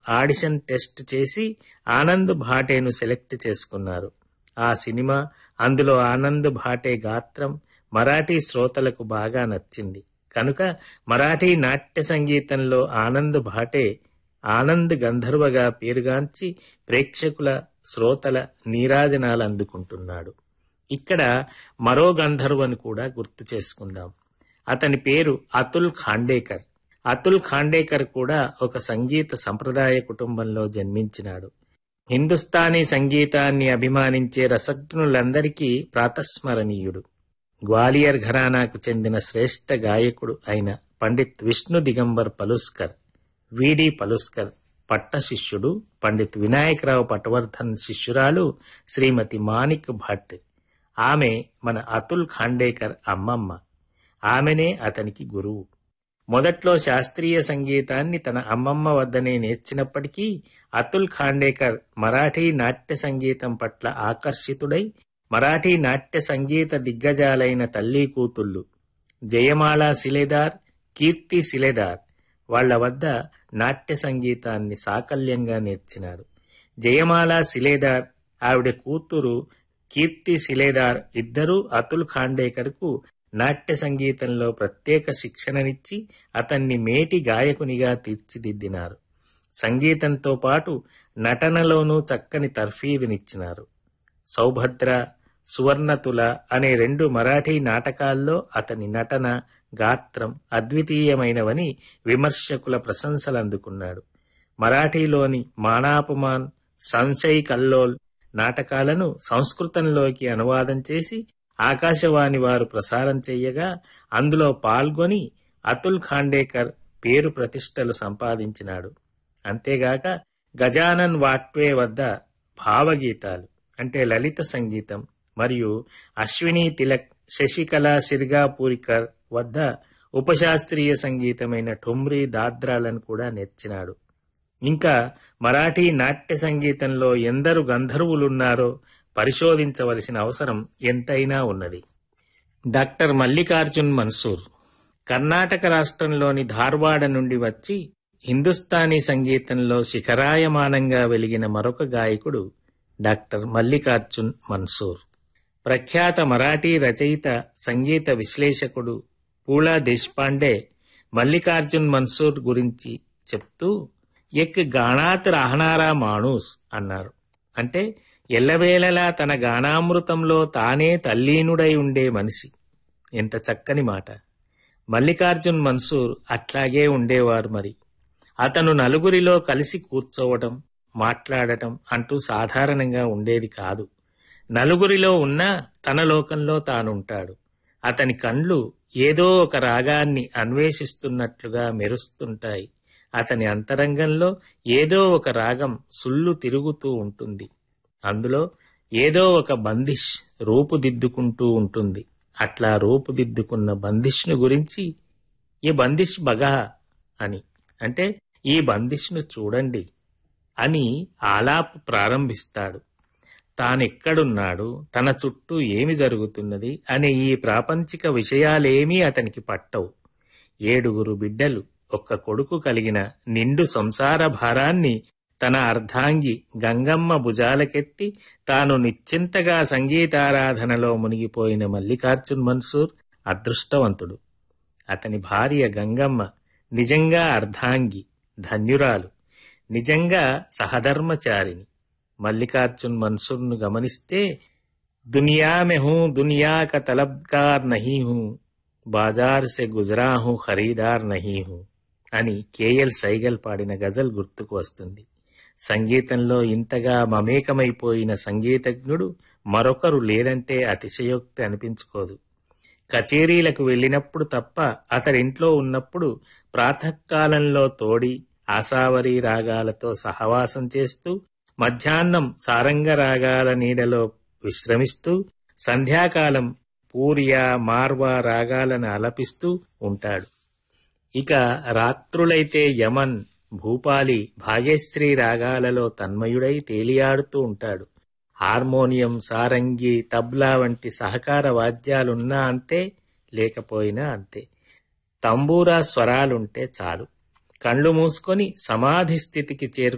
Audition test చేసి Anand భాటేను select చేసుకున్నారు. ఆ సినిమా, అందులో ఆనంద్ భాటే గాత్రం మరాఠీ శ్రోతలకు బాగా నచ్చింది కనుక మరాఠీ నాట్య సంగీతంలో ఆనంద్ భాటే ఆనంద్ గంధర్వగా పేరుగాంచి ప్రేక్షకుల శ్రోతల నీరాజనాలు అందుకుంటున్నాడు. ఇక్కడ మరో గంధర్వను కూడా గుర్తు చేసుకుందాం. అతని పేరు అతుల్ ఖాండేకర్. అతుల్ ఖాండేకర్ కూడా ఒక సంగీత సంప్రదాయ కుటుంబంలో జన్మించినాడు. హిందుస్థానీ సంగీతాన్ని అభిమానించే రసజ్ఞులందరికీ ప్రాతస్మరణీయుడు. గ్వాలియర్ ఘరానాకు చెందిన శ్రేష్ఠ గాయకుడు అయిన పండిత్ విష్ణు దిగంబర్ పలుస్కర్, విడి పలుస్కర్ పట్ట శిష్యుడు. పండిత్ వినాయకరావు పటవర్ధన్ శిష్యురాలు శ్రీమతి మాణిక్ భట్. ఆమె మన అతుల్ ఖాండేకర్ అమ్మమ్మ. ఆమెనే అతనికి గురువు. మొదట్లో శాస్త్రీయ సంగీతాన్ని తన అమ్మమ్మ వద్దనే నేర్చినప్పటికీ అతుల్ ఖాండేకర్ మరాఠీ నాట్య సంగీతం పట్ల ఆకర్షితుడై మరాఠీ నాట్య సంగీత దిగ్గజాలైన తల్లి కూతుళ్ళు జయమాల సిలేదార్, కీర్తి సిలేదార్ వాళ్ల వద్ద నాట్య సంగీతాన్ని సాకల్యంగా నేర్చినాడు. జయమాల సిలేదార్, ఆవిడ కూతురు కీర్తి సిలేదార్ ఇద్దరూ అతుల్ ఖాండేకర్కు నాట్య సంగీతంలో ప్రత్యేక శిక్షణనిచ్చి అతన్ని మేటి గాయకునిగా తీర్చిదిద్దినారు. సంగీతంతో పాటు నటనలోనూ చక్కని తర్ఫీదునిచ్చినారు. సౌభద్ర, సువర్ణతుల అనే 2 మరాఠీ నాటకాల్లో అతని నటన, గాత్రం అద్వితీయమైనవని విమర్శకుల ప్రశంసలందుకున్నాడు. మరాఠీలోని మానాపమాన్, సంశయ్ కల్లోల్ నాటకాలను సంస్కృతంలోకి అనువాదం చేసి ఆకాశవాణి వారు ప్రసారం చెయ్యగా అందులో పాల్గొని అతుల్ ఖాండేకర్ పేరు ప్రతిష్టలు సంపాదించినాడు. అంతేగాక గజానన్ వాట్వే వద్ద భావగీతాలు అంటే లలిత సంగీతం మరియు అశ్విని తిలక్, శశికళ సిర్గాపూరికర్ వద్ద ఉపశాస్త్రీయ సంగీతమైన ఠుమ్రీ, దాద్రాలను కూడా నేర్చినాడు. ఇంకా మరాఠీ నాట్య సంగీతంలో ఎందరు గంధర్వులున్నారో పరిశోధించవలసిన అవసరం ఎంతైనా ఉన్నది. డాక్టర్ మల్లికార్జున్ మన్సూర్ కర్ణాటక రాష్ట్రంలోని ధార్వాడ నుండి వచ్చి హిందుస్థానీ సంగీతంలో శిఖరాయమానంగా వెలిగిన మరొక గాయకుడు డాక్టర్ మల్లికార్జున్ మన్సూర్. ప్రఖ్యాత మరాఠీ రచయిత, సంగీత విశ్లేషకుడు పూలా దేశ్పాండే మల్లికార్జున్ మన్సూర్ గురించి చెప్తూ ఎక్ గాణాత్ రాహనారా మాణూస్ అన్నారు. అంటే ఎల్లవేళలా తన గానామృతంలో తానే తల్లీనుడై ఉండే మనిషి. ఎంత చక్కని మాట! మల్లికార్జున్ మన్సూర్ అట్లాగే ఉండేవారు. మరి అతను నలుగురిలో కలిసి కూర్చోవడం, మాట్లాడటం అంటూ సాధారణంగా ఉండేది కాదు. నలుగురిలో ఉన్నా తన లోకంలో తానుంటాడు. అతని కండ్లు ఏదో ఒక రాగాన్ని అన్వేషిస్తున్నట్లుగా మెరుస్తుంటాయి. అతని అంతరంగంలో ఏదో ఒక రాగం సుళ్ళు తిరుగుతూ ఉంటుంది. అందులో ఏదో ఒక బందిష్ రూపుదిద్దుకుంటూ ఉంటుంది. అట్లా రూపుదిద్దుకున్న బందిష్ను గురించి ఈ బందిష్ బగా అని, అంటే ఈ బందిష్ను చూడండి అని ఆలాపు ప్రారంభిస్తాడు. తానెక్కడున్నాడు, తన చుట్టూ ఏమి జరుగుతున్నది అనే ఈ ప్రాపంచిక విషయాలేమీ అతనికి పట్టవు. 7 బిడ్డలు, 1 కొడుకు కలిగిన నిండు సంసార భారాన్ని తన అర్ధాంగి గంగమ్మ భుజాలకెత్తి తాను నిశ్చింతగా సంగీతారాధనలో మునిగిపోయిన మల్లికార్జున్ మన్సూర్ అదృష్టవంతుడు. అతని భార్య గంగమ్మ నిజంగా అర్ధాంగి, ధన్యురాలు, నిజంగా సహధర్మచారిణి. మల్లికార్జున్ మన్సూర్ను గమనిస్తే దునియా మే హూ దునియా కా తలబ్గార్ నహీ who, బాజార్ say గుజరా who ఖరీదార్ Nahi who అని కేఎల్ సైగల్ పాడిన గజల్ గుర్తుకు వస్తుంది. సంగీతంలో ఇంతగా మమేకమైపోయిన సంగీతజ్ఞుడు మరొకరు లేదంటే అతిశయోక్తి అనిపించుకోదు. కచేరీలకు వెళ్ళినప్పుడు తప్ప అతడింట్లో ఉన్నప్పుడు ప్రాతకాలంలో తోడి ఆసావరి రాగాలతో సహవాసం చేస్తూ, మధ్యాహ్నం సారంగ రాగాల నీడలో విశ్రమిస్తూ, సంధ్యాకాలం పూరియా మార్వా రాగాలను ఆలపిస్తూ ఉంటాడు. ఇక రాత్రులైతే యమన్, భూపాలి, భాగ్యశ్రీ రాగాలలో తన్మయుడై తేలియాడుతూ ఉంటాడు. హార్మోనియం, సారంగి, తబ్లా వంటి సహకార వాద్యాలున్నా అంతే, లేకపోయినా అంతే. తంబూరా స్వరాలుంటే చాలు. కళ్ళు మూసుకొని సమాధి స్థితికి